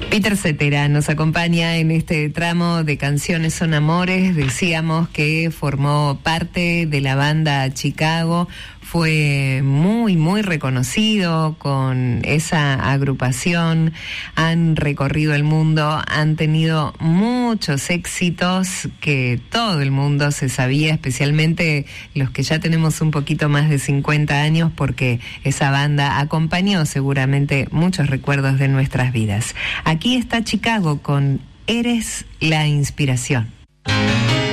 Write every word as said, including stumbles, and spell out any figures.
Peter Cetera nos acompaña en este tramo de Canciones son Amores. Decíamos que formó parte de la banda Chicago, fue muy, muy reconocido con esa agrupación, han recorrido el mundo, han tenido muchos éxitos que todo el mundo se sabía, especialmente los que ya tenemos un poquito más de cincuenta años, porque esa banda acompañó seguramente muchos recuerdos de nuestras vidas. Aquí está Chicago con Eres la Inspiración.